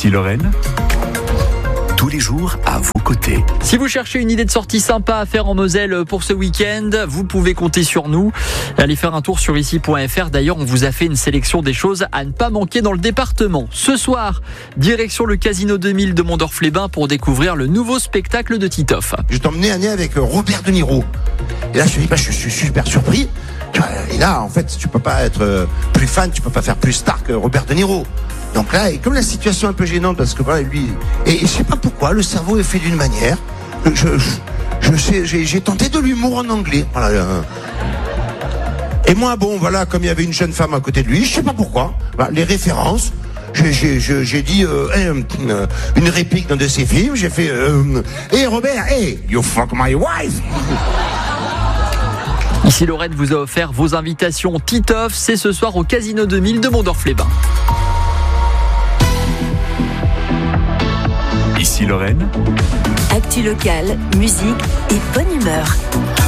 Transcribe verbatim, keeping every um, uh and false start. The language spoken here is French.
Ici Lorraine, tous les jours à vos côtés. Si vous cherchez une idée de sortie sympa à faire en Moselle pour ce week-end, vous pouvez compter sur nous. Allez faire un tour sur ici point f r. D'ailleurs, on vous a fait une sélection des choses à ne pas manquer dans le département. Ce soir, direction le Casino deux mille de Mondorf-les-Bains pour découvrir le nouveau spectacle de Titoff. Je t'emmenais un nez avec Robert De Niro. Et là, je te dis, bah, je suis super surpris. Et là, en fait, tu peux pas être plus fan, tu peux pas faire plus star que Robert De Niro. Donc là, et comme la situation est un peu gênante, parce que voilà, lui, et, et je sais pas pourquoi, le cerveau est fait d'une manière. Je, je, je sais, j'ai, j'ai tenté de l'humour en anglais. Voilà. Et moi, bon, voilà, comme il y avait une jeune femme à côté de lui, je sais pas pourquoi. Voilà, les références. J'ai, j'ai, j'ai, j'ai dit euh, euh, une réplique dans de ses films. J'ai fait, euh, hey Robert, hey, you fuck my wife. Ici Lorraine vous a offert vos invitations Titoff, c'est ce soir au Casino deux mille de Mondorf-les-Bains. Ici Lorraine, Actu locale, musique et bonne humeur.